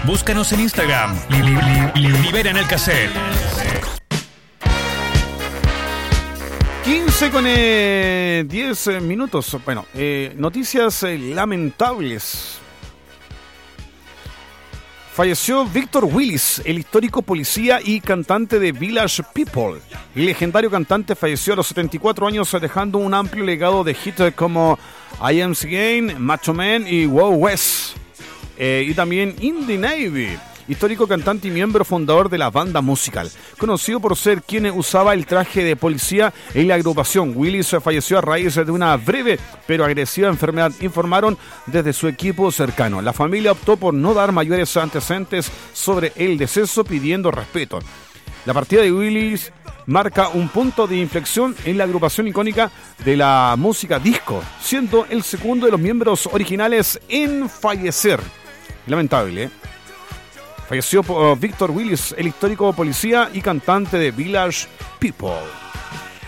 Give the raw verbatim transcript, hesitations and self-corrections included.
Búscanos en Instagram. Li- li- li- Liberan el cassette. quince con eh, diez minutos. Bueno, eh, noticias eh, lamentables. Falleció Victor Willis, el histórico policía y cantante de Village People. El legendario cantante falleció a los setenta y cuatro años, dejando un amplio legado de hits como I Am Again, Macho Man y Wow West. Eh, y también In the Navy, histórico cantante y miembro fundador de la banda musical, conocido por ser quien usaba el traje de policía en la agrupación. Willis falleció a raíz de una breve pero agresiva enfermedad, informaron desde su equipo cercano. La familia optó por no dar mayores antecedentes sobre el deceso, pidiendo respeto. La partida de Willis marca un punto de inflexión en la agrupación icónica de la música disco, siendo el segundo de los miembros originales en fallecer. Lamentable, ¿eh? Falleció uh, Victor Willis, el histórico policía y cantante de Village People.